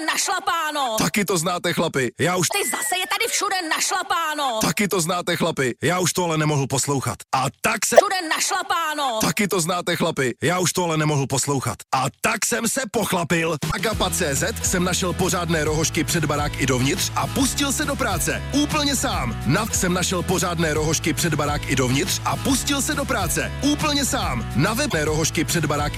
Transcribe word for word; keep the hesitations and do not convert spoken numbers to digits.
našlapáno. Taky to znáte, chlapi. Já už... Ty zase je tady všude našlapáno. Taky to znáte, chlapi. Já už to ale nemohl poslouchat. A tak se... Všude našlapáno. Taky to znáte, chlapi. Já už to ale nemohl poslouchat. A tak jsem se pochlapil. Agapa tečka cé zet jsem našel pořádné rohožky před barák i dovnitř a pustil se do práce. Úplně sám. Na jsem našel pořádné rohožky před barák i dovnitř a pustil se do práce. Úplně sám. Na webné rohožky před barák